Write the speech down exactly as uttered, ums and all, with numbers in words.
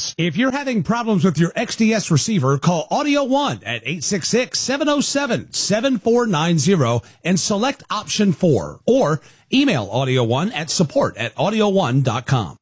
fast. If you're having problems with your X D S receiver, call Audio One at eight six six, seven oh seven, seven four nine zero and select option four, or email Audio One at support at audio one dot com.